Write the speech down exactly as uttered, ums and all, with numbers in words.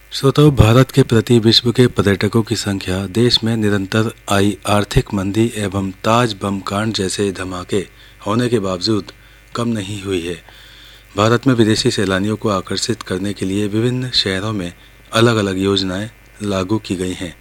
श्रोताओं, भारत के प्रति विश्व के पर्यटकों की संख्या देश में निरंतर आई आर्थिक मंदी एवं ताज बम कांड जैसे धमाके होने के बावजूद कम नहीं हुई है। भारत में विदेशी सैलानियों को आकर्षित करने के लिए विभिन्न शहरों में अलग अलग योजनाएं लागू की गई हैं।